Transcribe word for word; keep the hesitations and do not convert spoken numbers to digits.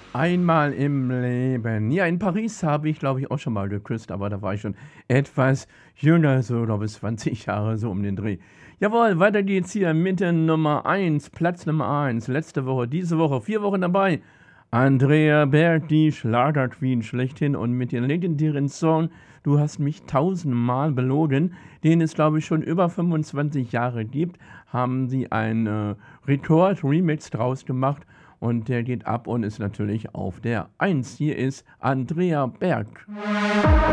Einmal im Leben. Ja, in Paris habe ich, glaube ich, auch schon mal geküsst, aber da war ich schon etwas jünger, so glaube ich zwanzig Jahre, so um den Dreh. Jawohl, weiter geht's hier mit der Nummer eins, Platz Nummer eins. Letzte Woche, diese Woche, vier Wochen dabei. Andrea Berg, die Schlagerqueen schlechthin und mit ihrem legendären Song „Du hast mich tausendmal belogen", den es, glaube ich, schon über fünfundzwanzig Jahre gibt, haben sie einen äh, Record-Remix draus gemacht und der geht ab und ist natürlich auf der eins. Hier ist Andrea Berg.